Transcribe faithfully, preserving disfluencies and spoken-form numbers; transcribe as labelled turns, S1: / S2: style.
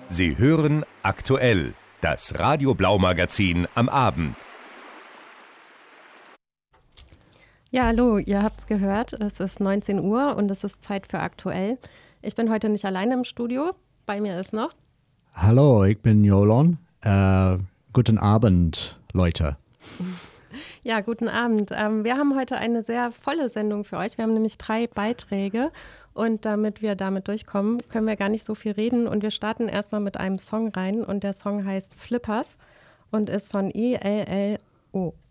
S1: Sie hören aktuell das Radio Blau Magazin am Abend.
S2: Ja, hallo, ihr habt's gehört, es ist neunzehn Uhr und es ist Zeit für aktuell. Ich bin heute nicht alleine im Studio, bei mir ist noch...
S3: Hallo, ich bin Jolon. Äh, guten Abend, Leute.
S2: Ja, guten Abend. Ähm, wir haben heute eine sehr volle Sendung für euch. Wir haben nämlich drei Beiträge und damit wir damit durchkommen, können wir gar nicht so viel reden und wir starten erstmal mit einem Song rein und der Song heißt Flippers und ist von E L L O.